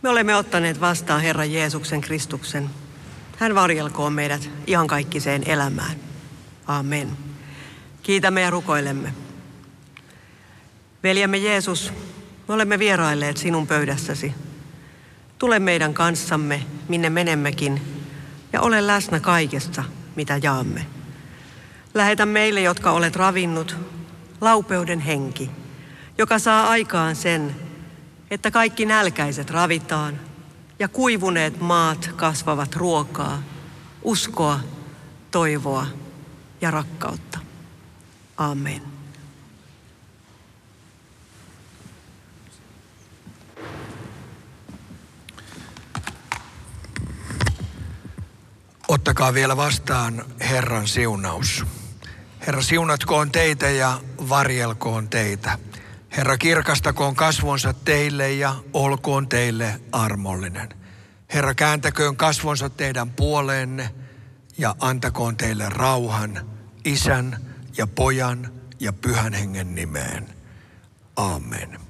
Me olemme ottaneet vastaan Herran Jeesuksen Kristuksen. Hän varjelkoon meidät iankaikkiseen elämään. Amen. Kiitämme ja rukoilemme. Veljemme Jeesus, me olemme vierailleet sinun pöydässäsi. Tule meidän kanssamme, minne menemmekin, ja ole läsnä kaikessa, mitä jaamme. Lähetä meille, jotka olet ravinnut, laupeuden henki, joka saa aikaan sen, että kaikki nälkäiset ravitaan ja kuivuneet maat kasvavat ruokaa, uskoa, toivoa ja rakkautta. Amen. Ottakaa vielä vastaan Herran siunaus. Herra siunatkoon teitä ja varjelkoon teitä. Herra kirkastakoon kasvonsa teille ja olkoon teille armollinen. Herra kääntäköön kasvonsa teidän puoleenne ja antakoon teille rauhan Isän ja Pojan ja Pyhän Hengen nimeen. Amen.